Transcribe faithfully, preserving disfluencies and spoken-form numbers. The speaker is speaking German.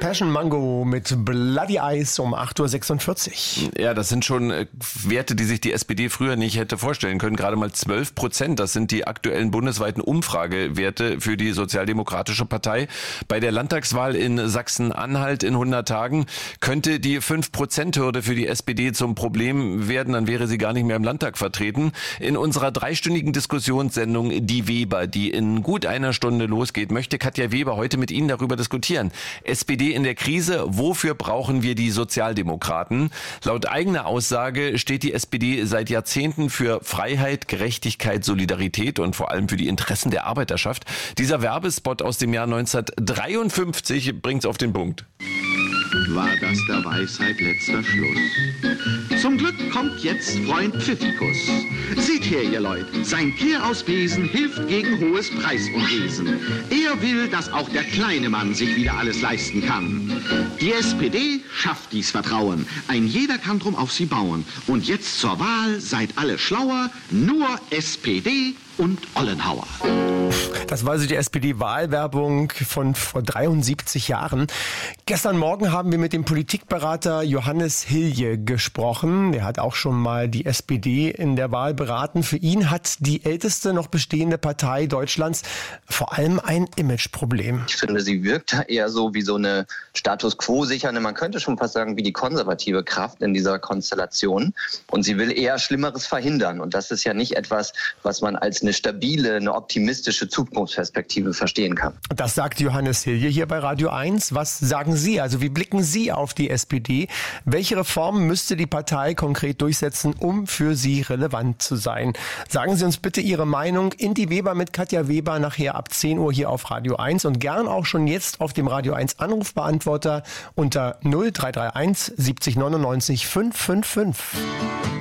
Passion Mango mit Bloody Eyes um acht Uhr sechsundvierzig. Ja, das sind schon äh, Werte, die sich die S P D früher nicht hätte vorstellen können. Gerade mal zwölf Prozent, das sind die aktuellen bundesweiten Umfragewerte für die Sozialdemokratische Partei. Bei der Landtagswahl in Sachsen-Anhalt in hundert Tagen könnte die fünf Prozent Hürde für die S P D zum Problem werden, dann wäre sie gar nicht mehr im Landtag vertreten. In unserer dreistündigen Diskussionssendung Die Weber, die in gut einer Stunde losgeht, möchte Katja Weber heute mit Ihnen darüber diskutieren. S P D in der Krise, wofür brauchen wir die Sozialdemokraten? Laut eigener Aussage steht die S P D seit Jahrzehnten für Freiheit, Gerechtigkeit, Solidarität und vor allem für die Interessen der Arbeiterschaft. Dieser Werbespot aus dem Jahr neunzehnhundertdreiundfünfzig bringt's auf den Punkt. War das der Weisheit letzter Schluss? Zum Glück kommt jetzt Freund Pfiffikus. Seht her, ihr Leut, sein Kehr aus Besen hilft gegen hohes Preisunwesen. Er will, dass auch der kleine Mann sich wieder alles leisten kann. Die S P D schafft dies Vertrauen. Ein jeder kann drum auf sie bauen. Und jetzt zur Wahl, seid alle schlauer, nur S P D und Ollenhauer. Das war also die S P D-Wahlwerbung von vor dreiundsiebzig Jahren. Gestern Morgen haben wir mit dem Politikberater Johannes Hilje gesprochen. Er hat auch schon mal die S P D in der Wahl beraten. Für ihn hat die älteste noch bestehende Partei Deutschlands vor allem ein Imageproblem. Ich finde, sie wirkt eher so wie so eine Status-Quo-sichernde, man könnte schon fast sagen, wie die konservative Kraft in dieser Konstellation. Und sie will eher Schlimmeres verhindern. Und das ist ja nicht etwas, was man als eine stabile, eine optimistische Zukunftsperspektive verstehen kann. Das sagt Johannes Hilje hier bei Radio eins. Was sagen Sie? Also wie blicken Sie auf die S P D? Welche Reformen müsste die Partei konkret durchsetzen, um für Sie relevant zu sein? Sagen Sie uns bitte Ihre Meinung in die Weber mit Katja Weber nachher ab zehn Uhr hier auf Radio eins und gern auch schon jetzt auf dem Radio eins Anrufbeantworter unter null drei drei eins siebzig neunundneunzig fünfhundertfünfundfünfzig.